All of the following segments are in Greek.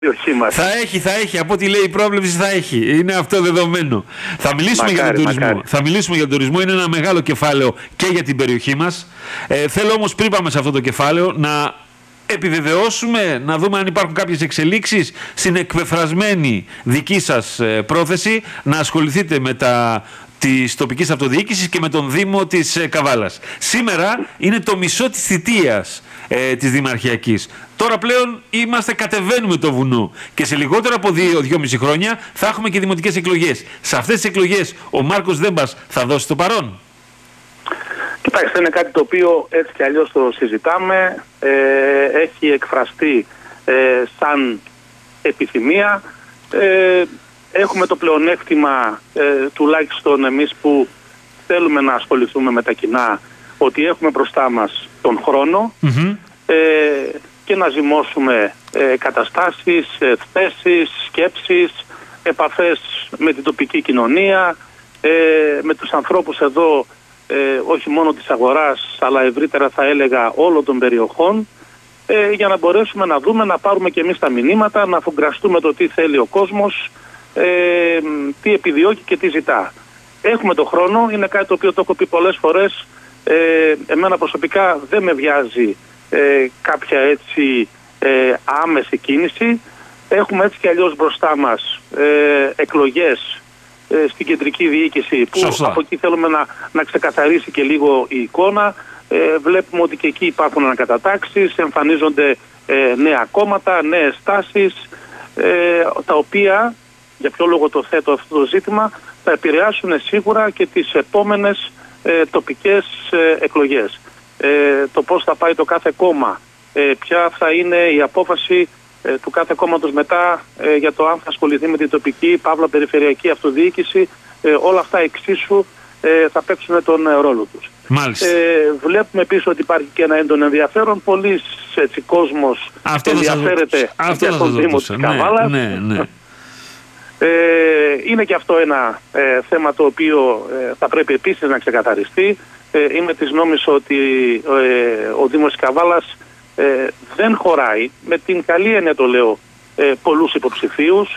περιοχή μας. Θα έχει, από ό,τι λέει η πρόβλεψη θα έχει. Είναι αυτό δεδομένο. Θα μιλήσουμε για τον τουρισμό. Μακάρι. Θα μιλήσουμε για τον τουρισμό, είναι ένα μεγάλο κεφάλαιο και για την περιοχή μας. Θέλω όμως πριν πάμε σε αυτό το κεφάλαιο να επιβεβαιώσουμε, να δούμε αν υπάρχουν κάποιες εξελίξεις στην εκπεφρασμένη δική σας πρόθεση να ασχοληθείτε με της τοπικής αυτοδιοίκησης και με τον Δήμο της Καβάλας. Σήμερα είναι το μισό της θητείας της Δημαρχιακής. Τώρα πλέον κατεβαίνουμε το βουνό και σε λιγότερο από 2-2,5 χρόνια θα έχουμε και δημοτικές εκλογές. Σε αυτές τις εκλογές ο Μάρκος Δέμπας θα δώσει το παρόν. Κοιτάξτε, είναι κάτι το οποίο έτσι κι αλλιώς το συζητάμε. Έχει εκφραστεί σαν επιθυμία. Έχουμε το πλεονέκτημα, τουλάχιστον εμείς που θέλουμε να ασχοληθούμε με τα κοινά, ότι έχουμε μπροστά μας τον χρόνο και να ζυμώσουμε καταστάσεις, θέσεις, σκέψεις, επαφές με την τοπική κοινωνία, με τους ανθρώπους εδώ, όχι μόνο της αγοράς, αλλά ευρύτερα θα έλεγα όλων των περιοχών, για να μπορέσουμε να δούμε, να πάρουμε και εμείς τα μηνύματα, να αφουγκραστούμε το τι θέλει ο κόσμος, τι επιδιώκει και τι ζητά. Έχουμε το χρόνο, είναι κάτι το οποίο το έχω πει πολλές φορές. Εμένα προσωπικά δεν με βιάζει κάποια έτσι άμεση κίνηση. Έχουμε έτσι κι αλλιώς μπροστά μας εκλογές στην κεντρική διοίκηση που Σωστά. Από εκεί θέλουμε να ξεκαθαρίσει και λίγο η εικόνα. Βλέπουμε ότι και εκεί υπάρχουν ανακατατάξεις, εμφανίζονται νέα κόμματα, νέες τάσεις, τα οποία, για ποιο λόγο το θέτω αυτό το ζήτημα, θα επηρεάσουν σίγουρα και τις επόμενες τοπικές εκλογές. Το πώς θα πάει το κάθε κόμμα, ποια θα είναι η απόφαση του κάθε κόμματος μετά για το αν θα ασχοληθεί με την τοπική, παύλα περιφερειακή αυτοδιοίκηση, όλα αυτά εξίσου θα παίξουν τον ρόλο τους. Μάλιστα. Βλέπουμε επίσης ότι υπάρχει και ένα έντονο ενδιαφέρον. Πολλοί κόσμος ενδιαφέρεται για τον Δήμο της Καβάλας. Ναι. Είναι και αυτό ένα θέμα το οποίο θα πρέπει επίσης να ξεκαθαριστεί. Είμαι της νόμης ότι ο Δήμος της Καβάλας δεν χωράει, με την καλή έννοια το λέω, πολλούς υποψηφίους.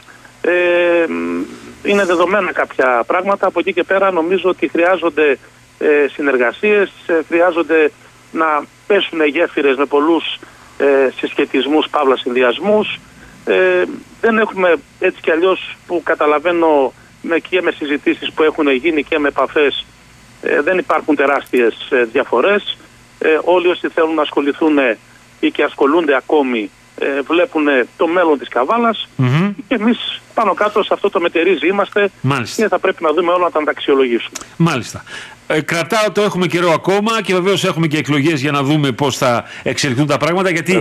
Είναι δεδομένα κάποια πράγματα. Από εκεί και πέρα νομίζω ότι χρειάζονται συνεργασίες, χρειάζονται να πέσουν γέφυρες με πολλούς συσχετισμούς, παύλα συνδυασμούς. Δεν έχουμε έτσι κι αλλιώς, που καταλαβαίνω και με συζητήσεις που έχουν γίνει και με επαφές, δεν υπάρχουν τεράστιες διαφορές. Όλοι όσοι θέλουν να ασχοληθούν ή και ασχολούνται ακόμη βλέπουν το μέλλον της Καβάλας και εμείς πάνω κάτω σε αυτό το μετερίζει είμαστε. Μάλιστα. Και θα πρέπει να δούμε όλα να τα αξιολογήσουμε. Μάλιστα. Κρατάω, το έχουμε καιρό ακόμα και βεβαίως έχουμε και εκλογές για να δούμε πώς θα εξελιχθούν τα πράγματα, γιατί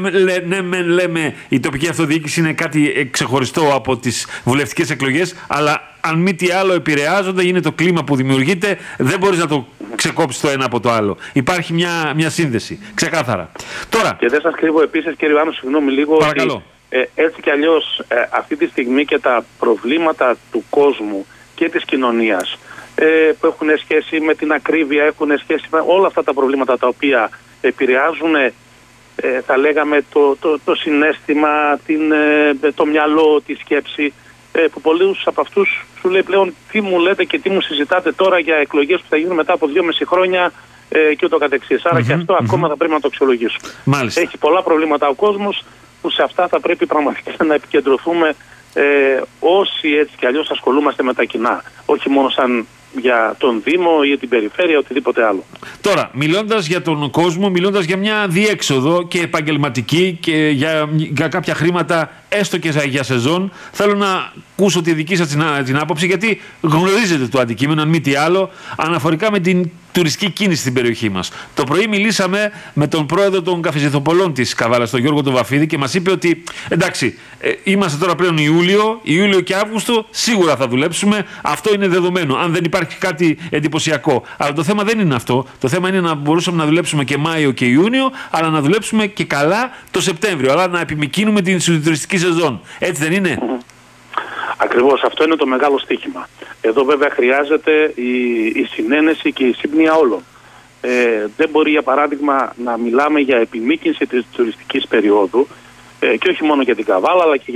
λέμε η τοπική αυτοδιοίκηση είναι κάτι ξεχωριστό από τις βουλευτικές εκλογές, αλλά αν μη τι άλλο επηρεάζονται, είναι το κλίμα που δημιουργείται, δεν μπορείς να το ξεκόψεις το ένα από το άλλο. Υπάρχει μια σύνδεση, ξεκάθαρα. Τώρα, και δεν σας κρύβω επίσης, κύριε Ιωάννου, συγγνώμη λίγο, παρακαλώ. Ότι έτσι κι αλλιώς αυτή τη στιγμή και τα προβλήματα του κόσμου και της κοινωνίας που έχουν σχέση με την ακρίβεια, έχουν σχέση με όλα αυτά τα προβλήματα τα οποία επηρεάζουν, θα λέγαμε, το συναίσθημα, το μυαλό, τη σκέψη, που πολλούς από αυτούς σου λέει πλέον τι μου λέτε και τι μου συζητάτε τώρα για εκλογές που θα γίνουν μετά από 2,5 χρόνια και ούτω καθεξής. Άρα και αυτό ακόμα θα πρέπει να το αξιολογήσουμε. Μάλιστα. Έχει πολλά προβλήματα ο κόσμος που σε αυτά θα πρέπει πραγματικά να επικεντρωθούμε όσοι έτσι κι αλλιώς ασχολούμαστε με τα κοινά. Όχι μόνο σαν για τον Δήμο ή την περιφέρεια, οτιδήποτε άλλο. Τώρα, μιλώντας για τον κόσμο, μιλώντας για μια διέξοδο και επαγγελματική και για κάποια χρήματα, έστω και για σεζόν, θέλω να ακούσω τη δική σας την άποψη, γιατί γνωρίζετε το αντικείμενο, αν μη τι άλλο, αναφορικά με την τουριστική κίνηση στην περιοχή μας. Το πρωί μιλήσαμε με τον πρόεδρο των καφεζηθοπολών της Καβάλας, τον Γιώργο τον Βαφίδη, και μας είπε ότι εντάξει, είμαστε τώρα πλέον Ιούλιο και Αύγουστο, σίγουρα θα δουλέψουμε, αυτό είναι δεδομένο, αν δεν υπάρχει κάτι εντυπωσιακό. Αλλά το θέμα δεν είναι αυτό. Το θέμα είναι να μπορούσαμε να δουλέψουμε και Μάιο και Ιούνιο, αλλά να δουλέψουμε και καλά το Σεπτέμβριο, αλλά να επιμικρύνουμε την τουριστική σεζόν. Έτσι δεν είναι? Ακριβώς, αυτό είναι το μεγάλο στοίχημα. Εδώ βέβαια χρειάζεται η συνένεση και η σύμπνοια όλων. Δεν μπορεί, για παράδειγμα, να μιλάμε για επιμήκυνση της τουριστικής περίοδου και όχι μόνο για την Καβάλα αλλά και